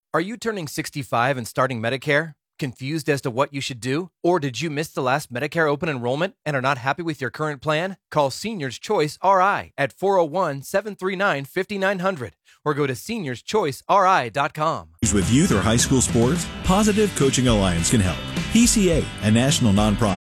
Are you turning 65 and starting Medicare? Confused as to what you should do? Or did you miss the last Medicare open enrollment and are not happy with your current plan? Call Seniors Choice RI at 401-739-5900 or go to seniorschoiceri.com. With youth or high school sports, Positive Coaching Alliance can help. PCA, a national nonprofit.